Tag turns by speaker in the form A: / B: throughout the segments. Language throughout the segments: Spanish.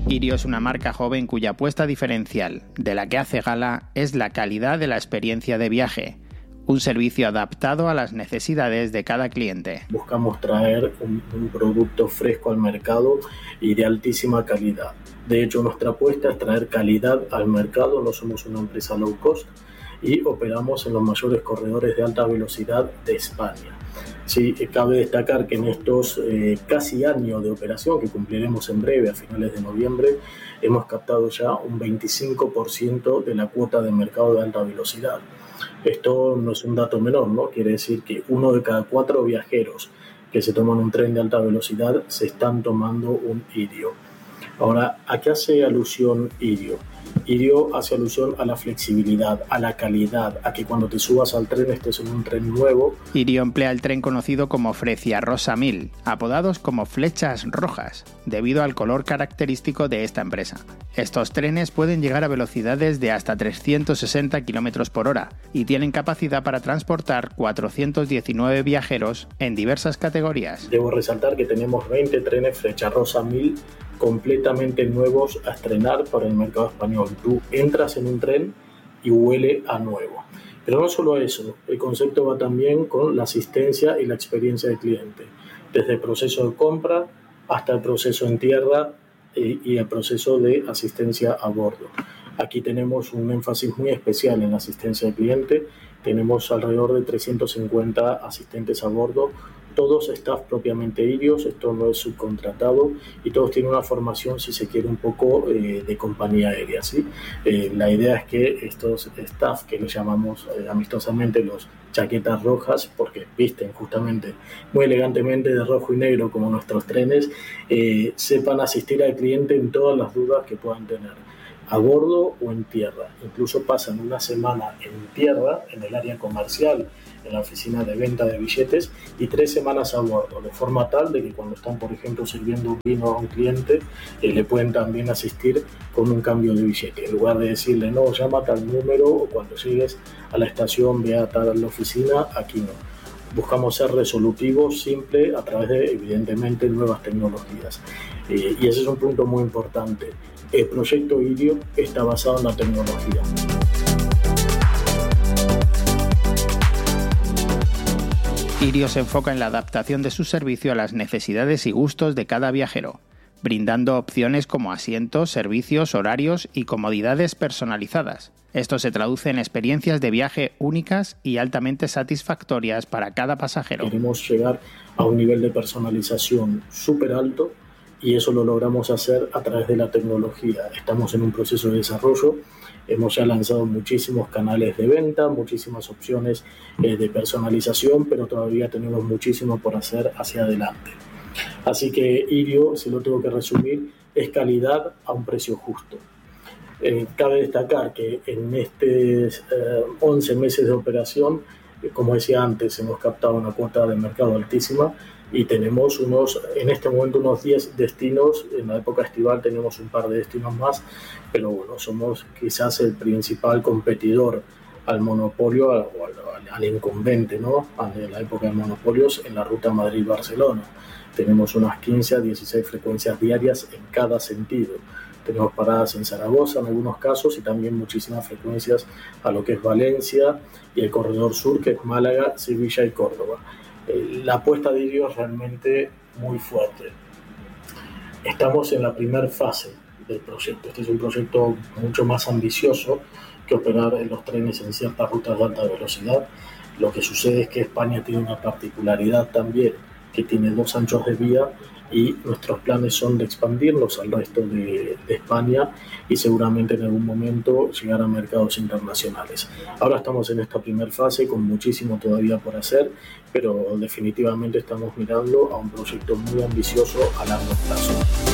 A: Irio es una marca joven cuya apuesta diferencial, de la que hace gala, es la calidad de la experiencia de viaje. Un servicio adaptado a las necesidades de cada cliente.
B: Buscamos traer un producto fresco al mercado y de altísima calidad. De hecho, nuestra apuesta es traer calidad al mercado. No somos una empresa low cost y operamos en los mayores corredores de alta velocidad de España. Sí, cabe destacar que en estos casi años de operación, que cumpliremos en breve, a finales de noviembre, hemos captado ya un 25% de la cuota de mercado de alta velocidad. Esto no es un dato menor, ¿no? Quiere decir que 1 de cada 4 viajeros que se toman un tren de alta velocidad se están tomando un Irio. Ahora, ¿a qué hace alusión Irio? Irio hace alusión a la flexibilidad, a la calidad, a que cuando te subas al tren estés en un tren nuevo.
A: Irio emplea el tren conocido como Frecia Rosa 1000, apodados como flechas rojas, debido al color característico de esta empresa. Estos trenes pueden llegar a velocidades de hasta 360 km por hora y tienen capacidad para transportar 419 viajeros en diversas categorías.
B: Debo resaltar que tenemos 20 trenes Flecha Rosa 1000 completamente nuevos a estrenar para el mercado español. Tú entras en un tren y huele a nuevo. Pero no solo eso, el concepto va también con la asistencia y la experiencia del cliente, desde el proceso de compra hasta el proceso en tierra y el proceso de asistencia a bordo. Aquí tenemos un énfasis muy especial en la asistencia al cliente. Tenemos alrededor de 350 asistentes a bordo, todos staff propiamente Irios, esto no es subcontratado y todos tienen una formación, si se quiere, un poco de compañía aérea, ¿sí? La idea es que estos staff, que les llamamos amistosamente los chaquetas rojas, porque visten justamente muy elegantemente de rojo y negro como nuestros trenes, sepan asistir al cliente en todas las dudas que puedan tener, a bordo o en tierra. Incluso pasan una semana en tierra, en el área comercial, en la oficina de venta de billetes, y 3 semanas a bordo, de forma tal de que cuando están, por ejemplo, sirviendo un vino a un cliente, le pueden también asistir con un cambio de billete. En lugar de decirle, no, llama a tal número, o cuando llegues a la estación, ve a tal oficina, aquí no. Buscamos ser resolutivos, simple, a través de, evidentemente, nuevas tecnologías. Y ese es un punto muy importante. El proyecto Irio está basado en la tecnología.
A: Irio se enfoca en la adaptación de su servicio a las necesidades y gustos de cada viajero, brindando opciones como asientos, servicios, horarios y comodidades personalizadas. Esto se traduce en experiencias de viaje únicas y altamente satisfactorias para cada pasajero.
B: Queremos llegar a un nivel de personalización súper alto y eso lo logramos hacer a través de la tecnología. Estamos en un proceso de desarrollo. Hemos ya lanzado muchísimos canales de venta, muchísimas opciones de personalización, pero todavía tenemos muchísimo por hacer hacia adelante. Así que Irio, si lo tengo que resumir, es calidad a un precio justo. Cabe destacar que en estos 11 meses de operación, como decía antes, hemos captado una cuota de mercado altísima y tenemos en este momento unos 10 destinos. En la época estival tenemos un par de destinos más, pero bueno, somos quizás el principal competidor al monopolio o al incumbente, ¿no? De la época de monopolios en la ruta Madrid-Barcelona. Tenemos unas 15 a 16 frecuencias diarias en cada sentido. Tenemos paradas en Zaragoza en algunos casos y también muchísimas frecuencias a lo que es Valencia y el corredor sur, que es Málaga, Sevilla y Córdoba. La apuesta de Irio es realmente muy fuerte. Estamos en la primera fase del proyecto. Este es un proyecto mucho más ambicioso que operar en los trenes en ciertas rutas de alta velocidad. Lo que sucede es que España tiene una particularidad también, que tiene 2 anchos de vía, y nuestros planes son de expandirlos al resto de España y seguramente en algún momento llegar a mercados internacionales. Ahora estamos en esta primera fase con muchísimo todavía por hacer, pero definitivamente estamos mirando a un proyecto muy ambicioso a largo plazo.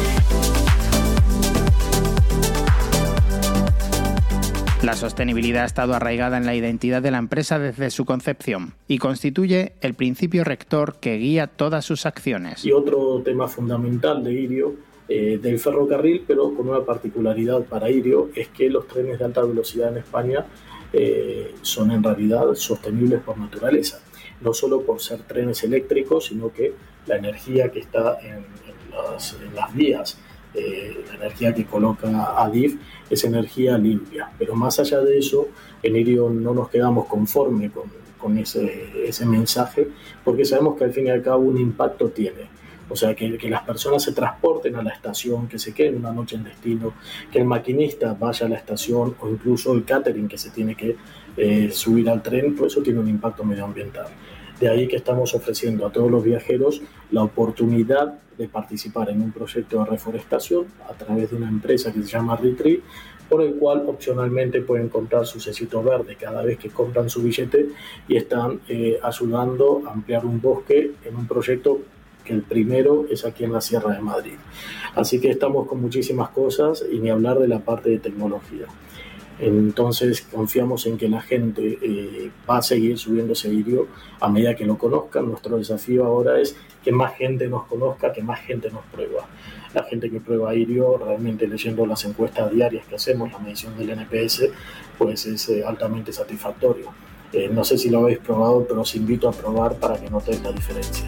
A: La sostenibilidad ha estado arraigada en la identidad de la empresa desde su concepción y constituye el principio rector que guía todas sus acciones.
B: Y otro tema fundamental de Irio, del ferrocarril, pero con una particularidad para Irio, es que los trenes de alta velocidad en España son en realidad sostenibles por naturaleza. No solo por ser trenes eléctricos, sino que la energía que está en las vías la energía que coloca Adif es energía limpia. Pero más allá de eso, en IRIO no nos quedamos conformes con ese mensaje, porque sabemos que al fin y al cabo un impacto tiene. O sea, que las personas se transporten a la estación, que se queden una noche en destino, que el maquinista vaya a la estación o incluso el catering que se tiene que subir al tren, pues eso tiene un impacto medioambiental. De ahí que estamos ofreciendo a todos los viajeros la oportunidad de participar en un proyecto de reforestación a través de una empresa que se llama Retreat, por el cual opcionalmente pueden comprar su cecito verde cada vez que compran su billete y están ayudando a ampliar un bosque en un proyecto que el primero es aquí en la Sierra de Madrid. Así que estamos con muchísimas cosas y ni hablar de la parte de tecnología. Entonces confiamos en que la gente va a seguir subiéndose a IRIO a medida que lo conozcan. Nuestro desafío ahora es que más gente nos conozca, que más gente nos prueba. La gente que prueba IRIO, realmente leyendo las encuestas diarias que hacemos, la medición del NPS, pues es altamente satisfactorio. No sé si lo habéis probado, pero os invito a probar para que notéis la diferencia.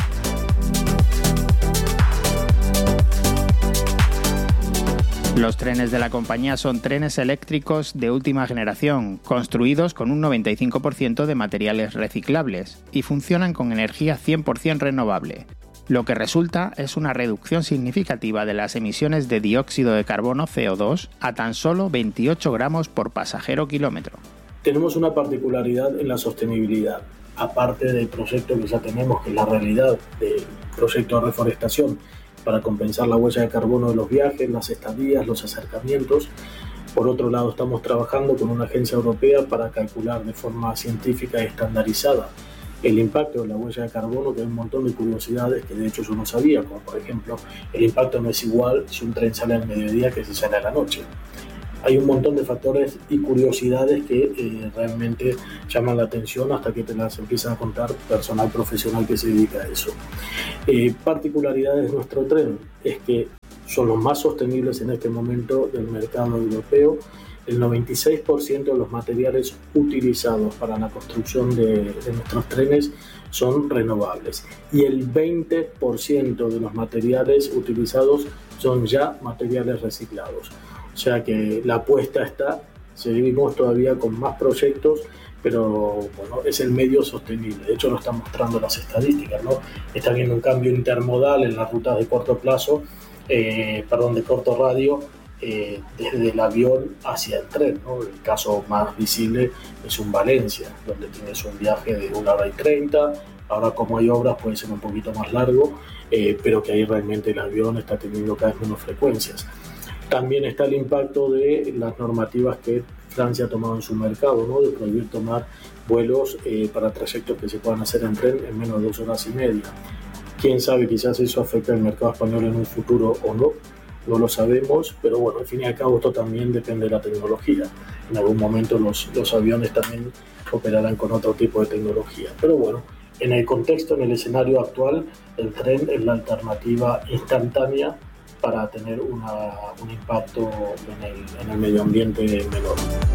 A: Los trenes de la compañía son trenes eléctricos de última generación, construidos con un 95% de materiales reciclables y funcionan con energía 100% renovable. Lo que resulta es una reducción significativa de las emisiones de dióxido de carbono CO2 a tan solo 28 gramos por pasajero kilómetro.
B: Tenemos una particularidad en la sostenibilidad, aparte del proyecto que ya tenemos, que es la realidad del proyecto de reforestación, para compensar la huella de carbono de los viajes, las estadías, los acercamientos. Por otro lado, estamos trabajando con una agencia europea para calcular de forma científica y estandarizada el impacto de la huella de carbono, que hay un montón de curiosidades que de hecho yo no sabía, como por ejemplo, el impacto no es igual si un tren sale al mediodía que si sale a la noche. Hay un montón de factores y curiosidades que realmente llaman la atención hasta que te las empiezan a contar personal profesional que se dedica a eso. Particularidades de nuestro tren es que son los más sostenibles en este momento del mercado europeo. El 96% de los materiales utilizados para la construcción de nuestros trenes son renovables y el 20% de los materiales utilizados son ya materiales reciclados. O sea que la apuesta está, seguimos todavía con más proyectos, pero bueno, es el medio sostenible. De hecho, lo están mostrando las estadísticas, ¿no? Está habiendo un cambio intermodal en las rutas de corto plazo, de corto radio, desde el avión hacia el tren, ¿no? El caso más visible es un Valencia, donde tienes un viaje de 1 hora y 30. Ahora, como hay obras, puede ser un poquito más largo, pero que ahí realmente el avión está teniendo cada vez menos frecuencias. También está el impacto de las normativas que Francia ha tomado en su mercado, ¿no? De prohibir tomar vuelos para trayectos que se puedan hacer en tren en menos de 2 horas y media. Quién sabe, quizás eso afecte al mercado español en un futuro o no, no lo sabemos, pero bueno, al fin y al cabo esto también depende de la tecnología. En algún momento los aviones también operarán con otro tipo de tecnología, pero bueno, en el contexto, en el escenario actual, el tren es la alternativa instantánea para tener un impacto en el medio ambiente menor.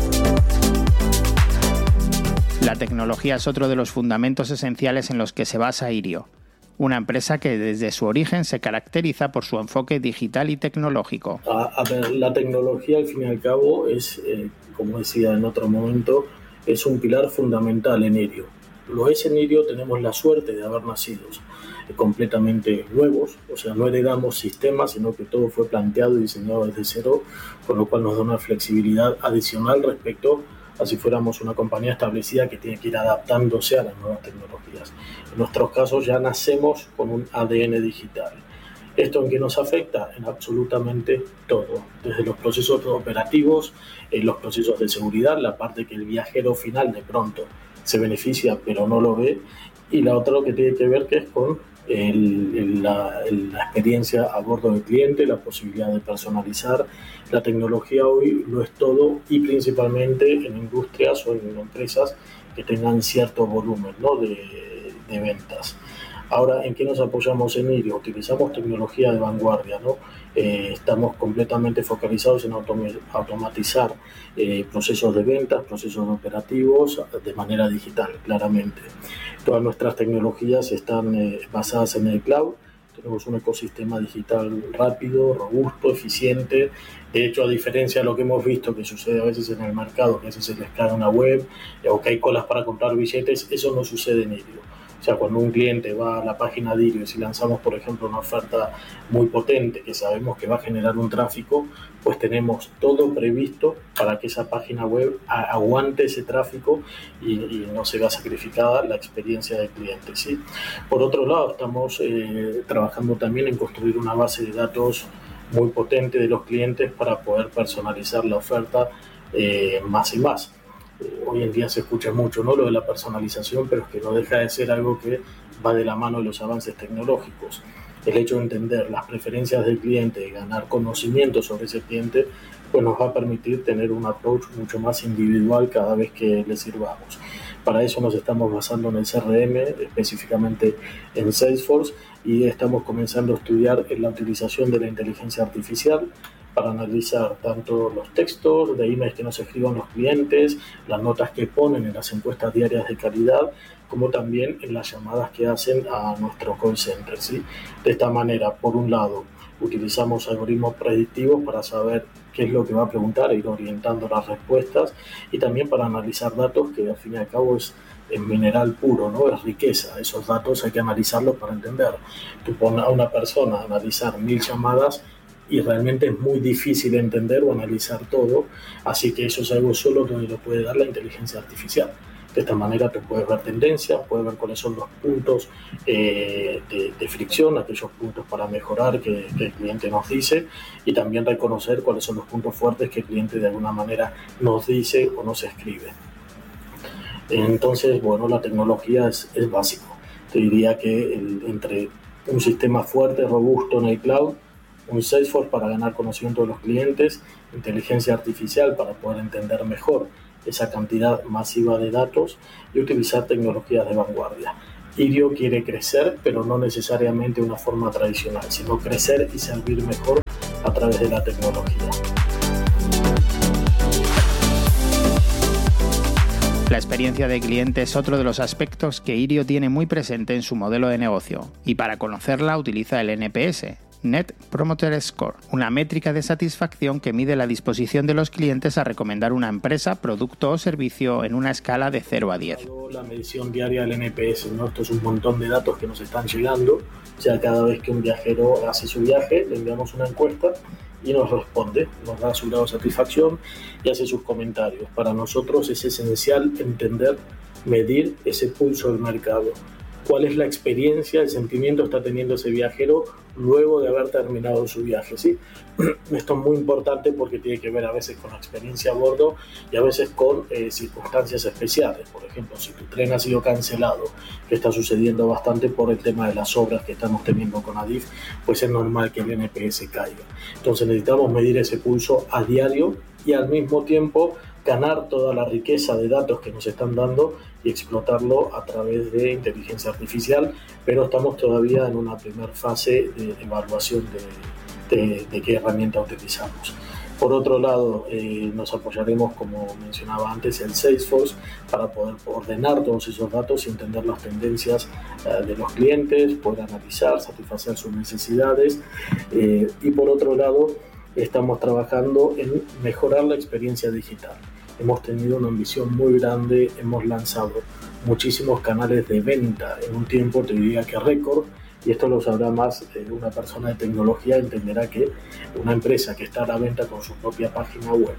A: La tecnología es otro de los fundamentos esenciales en los que se basa IRIO, una empresa que desde su origen se caracteriza por su enfoque digital y tecnológico.
B: A ver, la tecnología al fin y al cabo es, como decía en otro momento, es un pilar fundamental en IRIO. Lo es en IRIO, tenemos la suerte de haber nacido completamente nuevos, o sea, no heredamos sistemas, sino que todo fue planteado y diseñado desde cero, con lo cual nos da una flexibilidad adicional respecto a si fuéramos una compañía establecida que tiene que ir adaptándose a las nuevas tecnologías. En nuestros casos ya nacemos con un ADN digital. ¿Esto en qué nos afecta? En absolutamente todo, desde los procesos operativos, los procesos de seguridad, la parte que el viajero final de pronto se beneficia pero no lo ve, y la otra que tiene que ver que es con la experiencia a bordo del cliente, la posibilidad de personalizar. La tecnología hoy lo es todo y principalmente en industrias o en empresas que tengan cierto volumen, ¿no? de ventas. Ahora, ¿en qué nos apoyamos en IRIO? Utilizamos tecnología de vanguardia, ¿no? Estamos completamente focalizados en automatizar procesos de ventas, procesos operativos de manera digital, claramente. Todas nuestras tecnologías están basadas en el cloud Tenemos un ecosistema digital rápido, robusto, eficiente. De hecho, a diferencia de lo que hemos visto que sucede a veces en el mercado, que a veces se les cae una web o que hay colas para comprar billetes, eso no sucede en Irio. O sea, cuando un cliente va a la página de Irio y si lanzamos, por ejemplo, una oferta muy potente que sabemos que va a generar un tráfico, pues tenemos todo previsto para que esa página web aguante ese tráfico y no se vea sacrificada la experiencia del cliente, ¿sí? Por otro lado, estamos trabajando también en construir una base de datos muy potente de los clientes para poder personalizar la oferta más y más. Hoy en día se escucha mucho, ¿no?, lo de la personalización, pero es que no deja de ser algo que va de la mano de los avances tecnológicos. El hecho de entender las preferencias del cliente y ganar conocimiento sobre ese cliente, pues nos va a permitir tener un approach mucho más individual cada vez que le sirvamos. Para eso nos estamos basando en el CRM, específicamente en Salesforce, y estamos comenzando a estudiar la utilización de la inteligencia artificial para analizar tanto los textos de emails que nos escriban los clientes, las notas que ponen en las encuestas diarias de calidad, como también en las llamadas que hacen a nuestro call center, ¿sí? De esta manera, por un lado, utilizamos algoritmos predictivos para saber qué es lo que va a preguntar, ir orientando las respuestas, y también para analizar datos que al fin y al cabo es mineral puro, ¿no? Es riqueza. Esos datos hay que analizarlos para entender. Tú pones a una persona a analizar 1000 llamadas y realmente es muy difícil entender o analizar todo, así que eso es algo solo que lo puede dar la inteligencia artificial. De esta manera tú puedes ver tendencias, puedes ver cuáles son los puntos de fricción, aquellos puntos para mejorar que el cliente nos dice, y también reconocer cuáles son los puntos fuertes que el cliente de alguna manera nos dice o nos escribe. Entonces, bueno, la tecnología es básico. Te diría que entre un sistema fuerte, robusto en el cloud, un Salesforce para ganar conocimiento de los clientes, inteligencia artificial para poder entender mejor esa cantidad masiva de datos y utilizar tecnologías de vanguardia. Irio quiere crecer, pero no necesariamente de una forma tradicional, sino crecer y servir mejor a través de la tecnología.
A: La experiencia de cliente es otro de los aspectos que Irio tiene muy presente en su modelo de negocio, y para conocerla utiliza el NPS, Net Promoter Score, una métrica de satisfacción que mide la disposición de los clientes a recomendar una empresa, producto o servicio en una escala de 0 a 10.
B: La medición diaria del NPS, ¿no? Esto es un montón de datos que nos están llegando. O sea, cada vez que un viajero hace su viaje, le enviamos una encuesta y nos responde, nos da su grado de satisfacción y hace sus comentarios. Para nosotros es esencial entender, medir ese pulso del mercado. Cuál es la experiencia, el sentimiento que está teniendo ese viajero luego de haber terminado su viaje, ¿sí? Esto es muy importante porque tiene que ver a veces con la experiencia a bordo y a veces con circunstancias especiales. Por ejemplo, si tu tren ha sido cancelado, que está sucediendo bastante por el tema de las obras que estamos teniendo con Adif, pues es normal que el NPS caiga. Entonces necesitamos medir ese pulso a diario y al mismo tiempo ganar toda la riqueza de datos que nos están dando y explotarlo a través de inteligencia artificial, pero estamos todavía en una primera fase de evaluación de qué herramienta utilizamos. Por otro lado, nos apoyaremos, como mencionaba antes, en Salesforce para poder ordenar todos esos datos y entender las tendencias de los clientes, poder analizar, satisfacer sus necesidades, y por otro lado, estamos trabajando en mejorar la experiencia digital. Hemos tenido una ambición muy grande, hemos lanzado muchísimos canales de venta en un tiempo, te diría que récord, y esto lo sabrá más una persona de tecnología, entenderá que una empresa que está a la venta con su propia página web,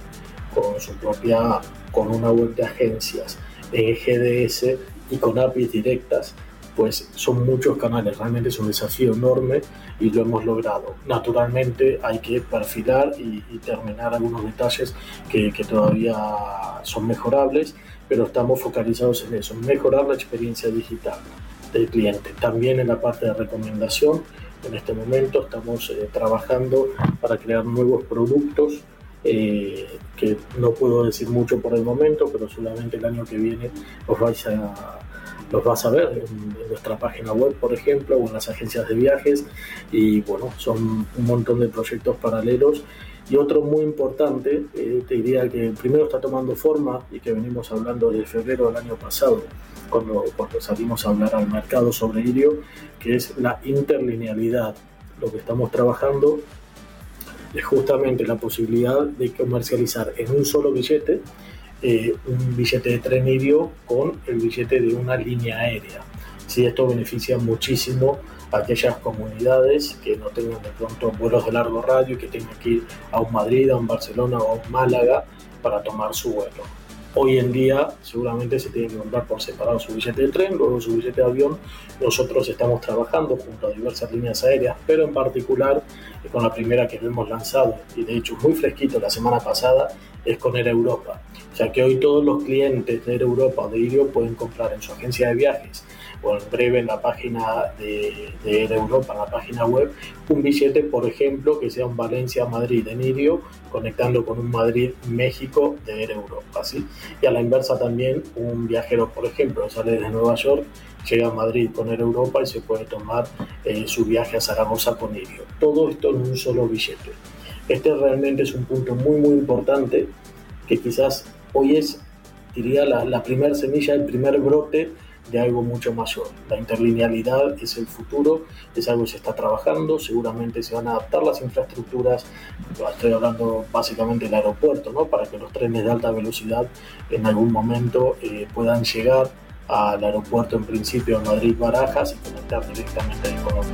B: con una web de agencias, en GDS y con APIs directas, pues son muchos canales, realmente es un desafío enorme y lo hemos logrado. Naturalmente hay que perfilar y terminar algunos detalles que todavía son mejorables, pero estamos focalizados en eso, mejorar la experiencia digital del cliente. También en la parte de recomendación, en este momento estamos trabajando para crear nuevos productos, que no puedo decir mucho por el momento, pero solamente el año que viene os vais a los vas a ver en nuestra página web, por ejemplo, o en las agencias de viajes. Y bueno, son un montón de proyectos paralelos. Y otro muy importante, te diría que primero está tomando forma y que venimos hablando desde febrero del año pasado, cuando salimos a hablar al mercado sobre Irio, que es la interlinealidad. Lo que estamos trabajando es justamente la posibilidad de comercializar en un solo billete un billete de tren Irio con el billete de una línea aérea. Sí, esto beneficia muchísimo a aquellas comunidades que no tengan de pronto vuelos de largo radio y que tengan que ir a un Madrid, a un Barcelona o a un Málaga para tomar su vuelo. Hoy en día seguramente se tiene que comprar por separado su billete de tren, luego su billete de avión. Nosotros estamos trabajando junto a diversas líneas aéreas, pero en particular con la primera que hemos lanzado, y de hecho muy fresquito la semana pasada, es con Air Europa. O sea que hoy todos los clientes de Air Europa o de Irio pueden comprar en su agencia de viajes o en breve en la página de Air Europa, en la página web, un billete, por ejemplo, que sea un Valencia-Madrid en Irio, conectando con un Madrid-México de Air Europa, ¿sí? Y a la inversa también, un viajero, por ejemplo, sale desde Nueva York, llega a Madrid con Air Europa y se puede tomar su viaje a Zaragoza con Irio. Todo esto en un solo billete. Este realmente es un punto muy, muy importante, que quizás hoy es, diría, la primera semilla, el primer brote de algo mucho mayor. La interlinealidad es el futuro, es algo que se está trabajando, seguramente se van a adaptar las infraestructuras, estoy hablando básicamente del aeropuerto, ¿no? Para que los trenes de alta velocidad en algún momento puedan llegar al aeropuerto en principio en Madrid-Barajas y conectar directamente con los